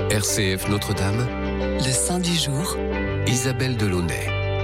RCF Notre-Dame, le saint du jour, Isabelle Delaunay.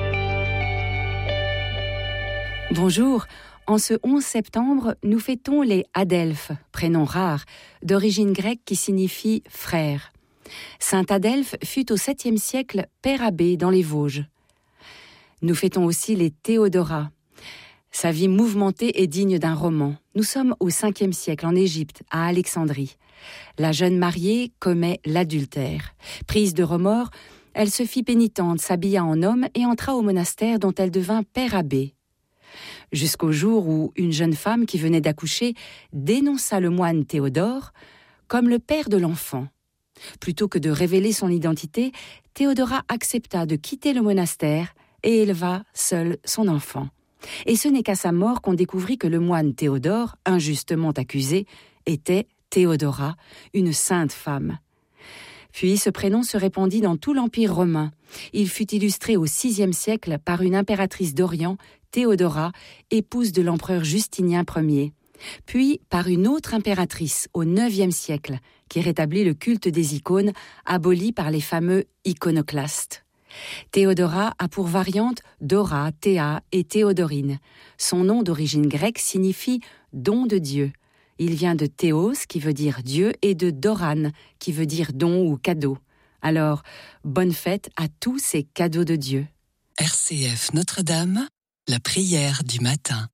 Bonjour, en ce 11 septembre, nous fêtons les Adelphes, prénom rare, d'origine grecque qui signifie frère. Saint Adelphe fut au 7e siècle père abbé dans les Vosges. Nous fêtons aussi les Théodora. Sa vie mouvementée est digne d'un roman. Nous sommes au 5e siècle en Égypte, à Alexandrie. La jeune mariée commet l'adultère. Prise de remords, elle se fit pénitente, s'habilla en homme et entra au monastère dont elle devint père abbé. Jusqu'au jour où une jeune femme qui venait d'accoucher dénonça le moine Théodore comme le père de l'enfant. Plutôt que de révéler son identité, Théodora accepta de quitter le monastère et éleva seule son enfant. Et ce n'est qu'à sa mort qu'on découvrit que le moine Théodore, injustement accusé, était Théodora, une sainte femme. Puis ce prénom se répandit dans tout l'Empire romain. Il fut illustré au VIe siècle par une impératrice d'Orient, Théodora, épouse de l'empereur Justinien Ier. Puis par une autre impératrice au IXe siècle, qui rétablit le culte des icônes, aboli par les fameux iconoclastes. Théodora a pour variante Dora, Théa et Théodorine. Son nom d'origine grecque signifie « don de Dieu ». Il vient de Théos, qui veut dire Dieu, et de Doran, qui veut dire don ou cadeau. Alors, bonne fête à tous ces cadeaux de Dieu. RCF Notre-Dame, la prière du matin.